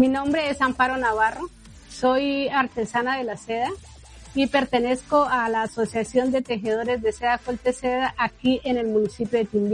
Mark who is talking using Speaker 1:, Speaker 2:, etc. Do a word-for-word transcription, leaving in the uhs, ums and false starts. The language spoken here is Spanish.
Speaker 1: Mi nombre es Amparo Navarro, soy artesana de la seda y pertenezco a la Asociación de Tejedores de Seda Colteseda aquí en el municipio de Timbiquí.